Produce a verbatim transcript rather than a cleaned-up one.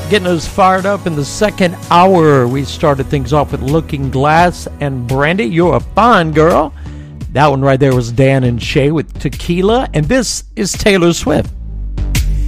Getting us fired up in the second hour. We started things off with Looking Glass and Brandy. You're a fine girl. That one right there was Dan and Shay with Tequila. And this is Taylor Swift.